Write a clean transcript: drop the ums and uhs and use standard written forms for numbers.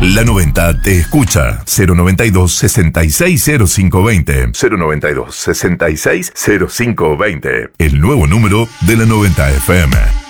La 90 te escucha. 092-660520. 092-660520. El nuevo número de la 90 FM.